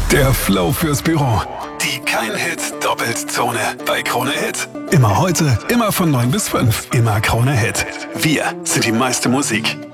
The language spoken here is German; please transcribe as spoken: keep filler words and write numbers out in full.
Der Flow fürs Büro. Die Kein-Hit-Doppelzone bei Krone Hit. Immer heute, immer von neun bis fünf. Immer Krone Hit. Wir sind die meiste Musik.